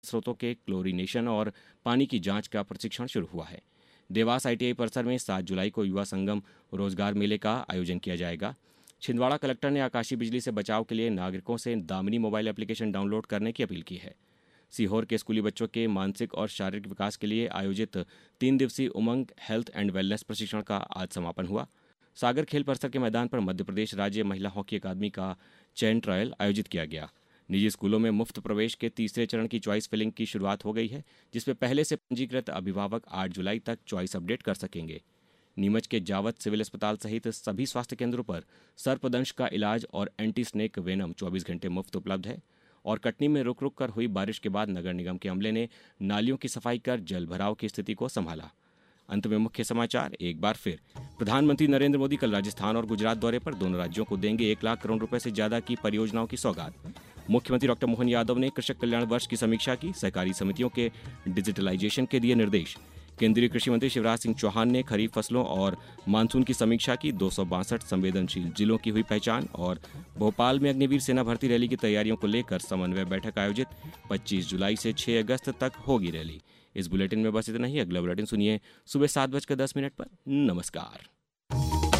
स्रोतों के क्लोरीनेशन और पानी की जांच का प्रशिक्षण शुरू हुआ है। देवास ITI परिसर में 7 जुलाई को युवा संगम रोजगार मेले का आयोजन किया जाएगा। छिंदवाड़ा कलेक्टर ने आकाशीय बिजली से बचाव के लिए नागरिकों से दामिनी मोबाइल एप्लीकेशन डाउनलोड करने की अपील की है। सीहोर के स्कूली बच्चों के मानसिक और शारीरिक विकास के लिए आयोजित 3 दिवसीय उमंग हेल्थ एंड वेलनेस प्रशिक्षण का आज समापन हुआ। सागर खेल परिसर के मैदान पर मध्य प्रदेश राज्य महिला हॉकी अकादमी का चयन ट्रायल आयोजित किया गया। निजी स्कूलों में मुफ्त प्रवेश के तीसरे चरण की चॉइस फिलिंग की शुरुआत हो गई है, जिसमें पहले से पंजीकृत अभिभावक 8 जुलाई तक चॉइस अपडेट कर सकेंगे। नीमच के जावत सिविल अस्पताल सहित सभी स्वास्थ्य केंद्रों पर सर्पदंश का इलाज और एंटी स्नेक वेनम 24 घंटे मुफ्त उपलब्ध है। और कटनी में रुक रुक कर हुई बारिश के बाद नगर निगम के अमले ने नालियों की सफाई कर जल भराव की स्थिति को संभाला। अंत में मुख्य समाचार एक बार फिर। प्रधानमंत्री नरेंद्र मोदी कल राजस्थान और गुजरात दौरे पर दोनों राज्यों को देंगे 1 लाख करोड़ रुपए से ज्यादा की परियोजनाओं की सौगात। मुख्यमंत्री डॉक्टर मोहन यादव ने कृषक कल्याण वर्ष की समीक्षा की। सहकारी समितियों के डिजिटलाइजेशन के दिए निर्देश। केंद्रीय कृषि मंत्री शिवराज सिंह चौहान ने खरीफ फसलों और मानसून की समीक्षा की। 262 संवेदनशील जिलों की हुई पहचान। और भोपाल में अग्निवीर सेना भर्ती रैली की तैयारियों को लेकर समन्वय बैठक आयोजित। 25 जुलाई से 6 अगस्त तक होगी रैली। इस बुलेटिन में बस इतना ही। अगला बुलेटिन सुनिए सुबह 7:10 पर। नमस्कार।